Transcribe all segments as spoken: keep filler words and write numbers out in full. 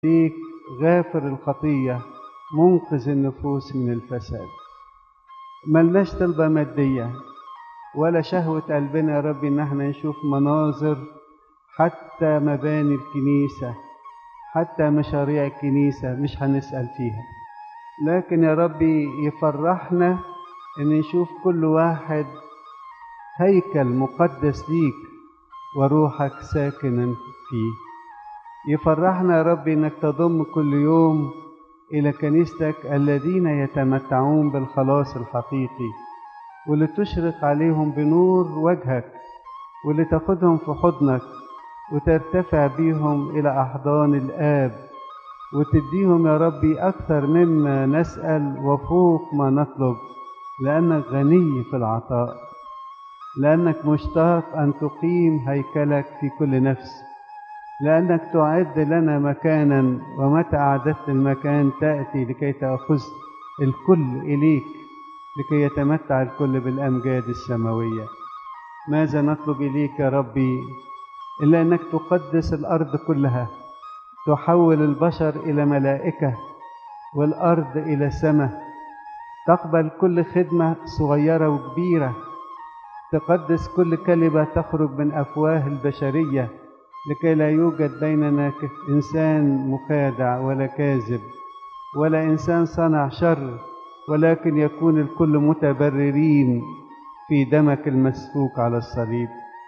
ليك غافر الخطية منقذ النفوس من الفساد. ملناش طلبة مادية ولا شهوة قلبنا يا ربي إن احنا نشوف مناظر، حتى مباني الكنيسة حتى مشاريع الكنيسة مش هنسأل فيها، لكن يا ربي يفرحنا إن نشوف كل واحد هيكل مقدس ليك وروحك ساكنا فيه. يفرحنا يا ربي إنك تضم كل يوم إلى كنيستك الذين يتمتعون بالخلاص الحقيقي، واللي تشرق عليهم بنور وجهك، واللي تاخدهم في حضنك وترتفع بيهم إلى أحضان الآب، وتديهم يا ربي أكثر مما نسأل وفوق ما نطلب، لأنك غني في العطاء، لأنك مشتاق أن تقيم هيكلك في كل نفس، لأنك تعد لنا مكانا، ومتى أعددت المكان تأتي لكي تأخذ الكل إليك، لكي يتمتع الكل بالأمجاد السماوية. ماذا نطلب إليك يا ربي إلا أنك تقدس الأرض كلها، تحول البشر إلى ملائكة والأرض إلى سماء، تقبل كل خدمة صغيرة وكبيرة، تقدس كل كلمة تخرج من أفواه البشرية، لكي لا يوجد بيننا إنسان مخادع ولا كاذب ولا إنسان صنع شر، ولكن يكون الكل متبررين في دمك المسفوك على الصليب.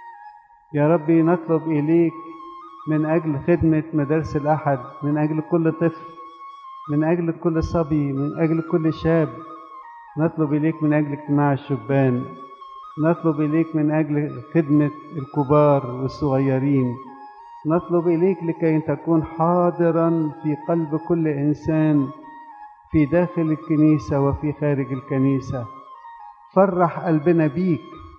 يا ربي نطلب إليك من أجل خدمة مدارس الأحد، من أجل كل طفل، من أجل كل صبي، من أجل كل شاب. نطلب إليك من أجل اجتماع الشبان، نطلب إليك من أجل خدمة الكبار والصغيرين، نطلب إليك لكي تكون حاضرا في قلب كل إنسان في داخل الكنيسة وفي خارج الكنيسة. فرح قلبنا بيك،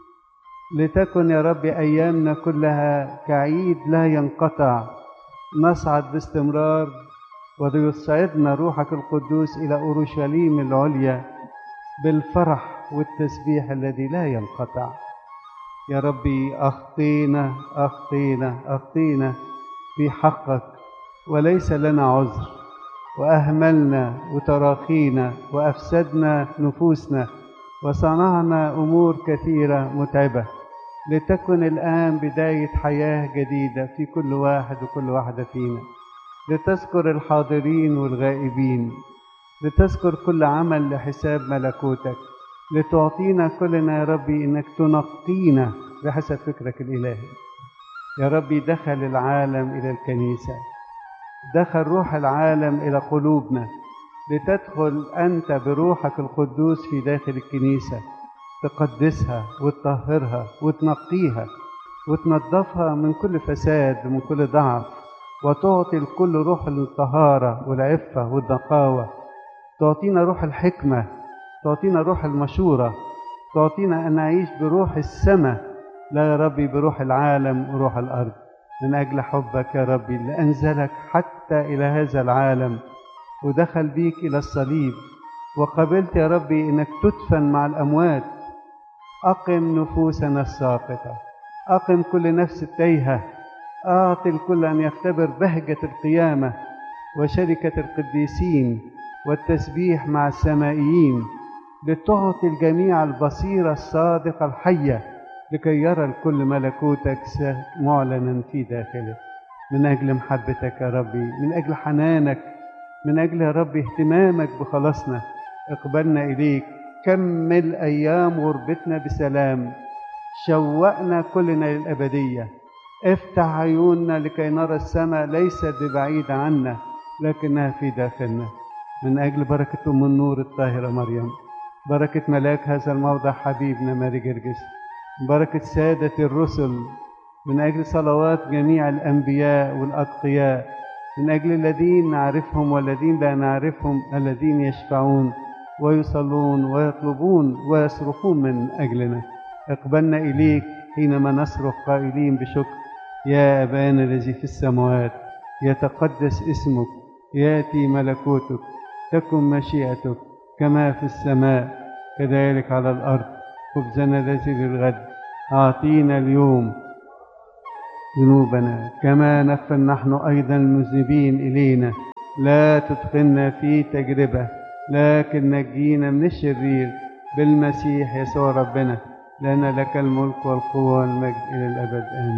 لتكن يا رب أيامنا كلها كعيد لا ينقطع، نصعد باستمرار ويصعدنا روحك القدوس إلى أورشليم العليا بالفرح والتسبيح الذي لا ينقطع. يا ربي أخطينا أخطينا أخطينا في حقك وليس لنا عذر، وأهملنا وتراخينا وأفسدنا نفوسنا وصنعنا أمور كثيرة متعبة، لتكن الآن بداية حياة جديدة في كل واحد وكل واحدة فينا، لتذكر الحاضرين والغائبين، لتذكر كل عمل لحساب ملكوتك، لتعطينا كلنا يا ربي إنك تنقينا بحسب فكرك الإلهي. يا ربي دخل العالم إلى الكنيسة، دخل روح العالم إلى قلوبنا، لتدخل أنت بروحك القدوس في داخل الكنيسة، تقدسها وتطهرها وتنقيها وتنظفها من كل فساد ومن كل ضعف، وتعطي الكل روح الطهارة والعفة والنقاوة، تعطينا روح الحكمة، تعطينا روح المشورة، تعطينا أن نعيش بروح السماء، لا يا ربي بروح العالم وروح الأرض. من أجل حبك يا ربي اللي أنزلك حتى إلى هذا العالم ودخل بيك إلى الصليب، وقبلت يا ربي إنك تدفن مع الأموات، أقم نفوسنا الساقطة، أقم كل نفس تايهة، أعطي الكل أن يختبر بهجة القيامة وشركة القديسين والتسبيح مع السمائيين، لتعطي الجميع البصيرة الصادقة الحية، لكي يرى الكل ملكوتك معلنا في داخله. من أجل محبتك يا ربي، من أجل حنانك، من أجل يا ربي اهتمامك بخلاصنا، اقبلنا إليك، كمل أيام غربتنا بسلام، شوقنا كلنا للأبدية، افتح عيوننا لكي نرى السماء ليست ببعيد عنا لكنها في داخلنا. من أجل بركة أم النور الطاهرة مريم، بركة ملاك هذا الموضع حبيبنا ماري جرجس، بركة سادة الرسل، من أجل صلوات جميع الأنبياء والأتقياء، من أجل الذين نعرفهم والذين لا نعرفهم، الذين يشفعون ويصلون ويطلبون ويصرخون من أجلنا. اقبلنا إليك حينما نصرخ قائلين بشكر: يا أبانا الذي في السماوات، يتقدس اسمك، يأتي ملكوتك، تكن مشيئتك كما في السماء كذلك على الأرض. خبزنا الذي للغد أعطينا اليوم، ذنوبنا كما نغفر نحن أيضا المذنبين إلينا. لا تدخلنا في تجربة لكن نجينا من الشرير بالمسيح يسوع ربنا، لأن لك الملك والقوة والمجد إلى الأبد. آمين.